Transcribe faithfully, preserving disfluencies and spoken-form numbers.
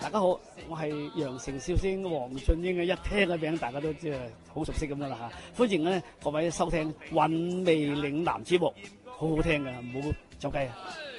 大家好，我係羊城笑星黃俊英嘅，一聽嘅名大家都知係好熟悉咁噶啦嚇。歡迎咧各位收聽《韻味嶺南》節目，好好聽嘅，唔好走雞啊！